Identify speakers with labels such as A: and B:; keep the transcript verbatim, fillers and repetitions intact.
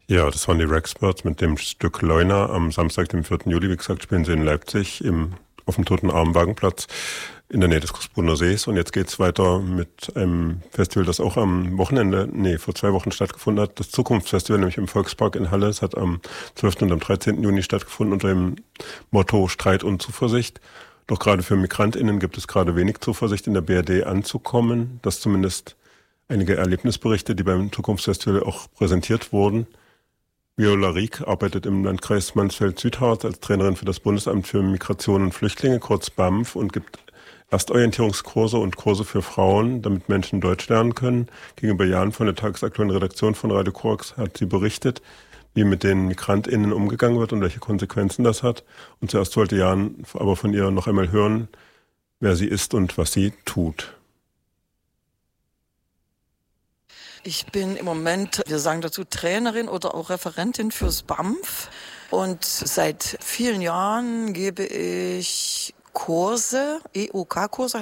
A: Ja, das waren die Rexperts mit dem Stück Leuna am Samstag, dem vierten Juli. Wie gesagt, spielen sie in Leipzig im, auf dem Toten Arm Wagenplatz in der Nähe des Großbrunner Sees. Und jetzt geht's weiter mit einem Festival, das auch am Wochenende, nee, vor zwei Wochen stattgefunden hat. Das Zukunftsfestival, nämlich im Volkspark in Halle. Es hat am zwölften und am dreizehnten Juni stattgefunden unter dem Motto Streit und Zuversicht. Doch gerade für MigrantInnen gibt es gerade wenig Zuversicht, in der B R D anzukommen. Das zumindest einige Erlebnisberichte, die beim Zukunftsfestival auch präsentiert wurden. Viola Rieck arbeitet im Landkreis Mansfeld-Südharz als Trainerin für das Bundesamt für Migration und Flüchtlinge, kurz B A M F, und gibt Erstorientierungskurse und Kurse für Frauen, damit Menschen Deutsch lernen können. Gegenüber Jan von der tagesaktuellen Redaktion von Radio Korax hat sie berichtet, wie mit den MigrantInnen umgegangen wird und welche Konsequenzen das hat. Und zuerst wollte Jan aber von ihr noch einmal hören, wer sie ist und was sie tut.
B: Ich bin im Moment, wir sagen dazu Trainerin oder auch Referentin fürs B A M F. Und seit vielen Jahren gebe ich Kurse, E U K-Kurse